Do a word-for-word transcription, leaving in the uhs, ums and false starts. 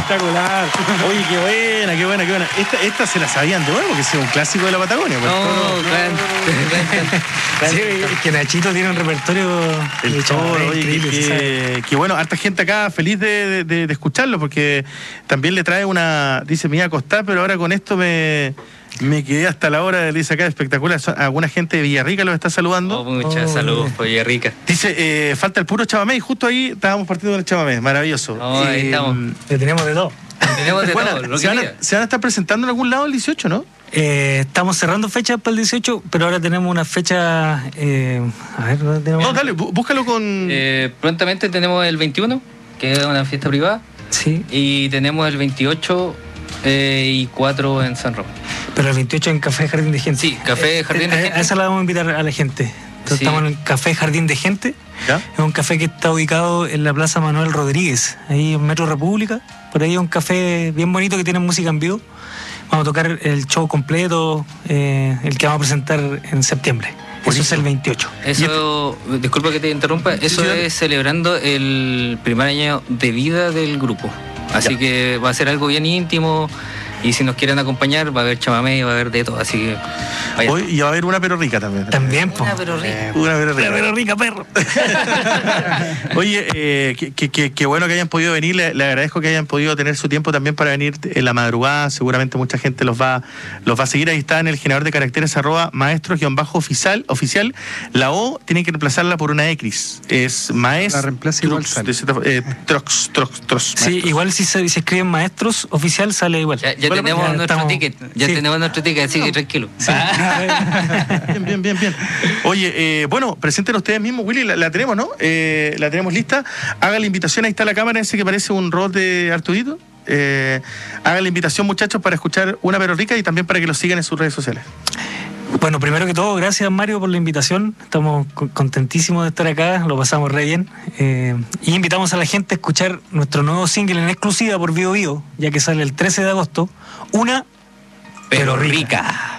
Espectacular. Oye, qué buena, qué buena, qué buena. Esta, esta se la sabían de nuevo, porque es un clásico de la Patagonia. No, no, claro. Sí, es que Nachito tiene un repertorio El de toro, chaval, oye, increíble, que, se sabe. que, que bueno, harta gente acá feliz de, de, de escucharlo, porque también le trae una, dice, me iba a acostar, pero ahora con esto me, me quedé hasta la hora, le dice acá, espectacular. Alguna gente de Villarrica los está saludando. Oh, muchas Oh, saludos por Villarrica. Dice, eh, falta el puro chamamé, y justo ahí estábamos partiendo con el chamamé, maravilloso. Oh, ahí estamos. Le tenemos de todo. Tenemos de Bueno, todo, lo se, que van a, diga. se van a estar presentando en algún lado el dieciocho, ¿no? Eh, estamos cerrando fechas para el dieciocho, pero ahora tenemos una fecha. Eh, a ver, ¿dónde tenemos? No, dale, bú- búscalo con... Eh, prontamente tenemos el veintiuno, que es una fiesta privada, Sí, y tenemos el veintiocho eh, y cuatro en San Román. pero el veintiocho en Café Jardín de Gente. Sí, Café Jardín de Eh, Gente. A esa la vamos a invitar a la gente. Entonces, Sí. estamos en el Café Jardín de Gente. ¿Ya? Es un café que está ubicado en la Plaza Manuel Rodríguez, ahí en Metro República. Por ahí es un café bien bonito que tiene música en vivo. Vamos a tocar el show completo, eh, el que vamos a presentar en septiembre. Eso es el veintiocho. Eso, disculpa que te interrumpa, eso Sí, dale. es celebrando el primer año de vida del grupo. Así Ya. que va a ser algo bien íntimo, y si nos quieren acompañar va a haber chamamé, va a haber de todo, así que vayan. Hoy, y va a haber una pero rica también. También, po. Una pero rica. Una pero rica. Pero rica, perro. Oye, eh, qué que, que, que bueno que hayan podido venir, le, le agradezco que hayan podido tener su tiempo también para venir en la madrugada, seguramente mucha gente los va los va a seguir, ahí está en el generador de caracteres arroba maestros-oficial, oficial, la O tienen que reemplazarla por una X, es maestros, La reemplaza igual sale. eh, trox, trox, trox, Sí, maestros. igual si se, si escriben maestros oficial sale igual. Ya, ya Bueno, tenemos ya nuestro estamos- ticket, ya sí. tenemos nuestro ticket, así que tranquilo. Bien, bien, bien, bien. Oye, eh, bueno, presenten ustedes mismos, Willy, la, la tenemos, ¿no? Eh, la tenemos lista. Haga la invitación, ahí está la cámara, ese que parece un robot de Arturito. Eh, haga la invitación, muchachos, para escuchar Una Pero Rica y también para que los sigan en sus redes sociales. Bueno, primero que todo, gracias Mario por la invitación. Estamos co- contentísimos de estar acá, lo pasamos re bien. Eh, y invitamos a la gente a escuchar nuestro nuevo single en exclusiva por Vivo Vivo, ya que sale el trece de agosto. Una Pero rica.